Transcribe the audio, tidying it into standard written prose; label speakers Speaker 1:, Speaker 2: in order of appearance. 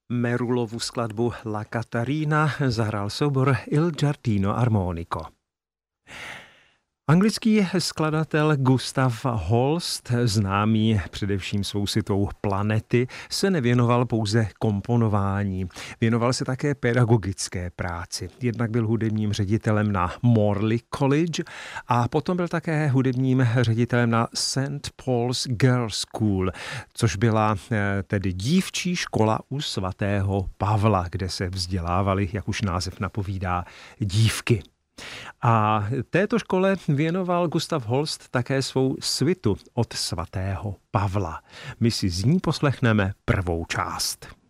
Speaker 1: Merulovu skladbu La Catarina zahrál soubor Il Giardino Armonico. Anglický skladatel Gustav Holst, známý především svou sitou Planety, se nevěnoval pouze komponování. Věnoval se také pedagogické práci. Jednak byl hudebním ředitelem na Morley College a potom byl také hudebním ředitelem na St. Paul's Girls' School, což byla tedy dívčí škola u svatého Pavla, kde se vzdělávali, jak už název napovídá, dívky. A této škole věnoval Gustav Holst také svou svitu od svatého Pavla. My si z ní poslechneme prvou část.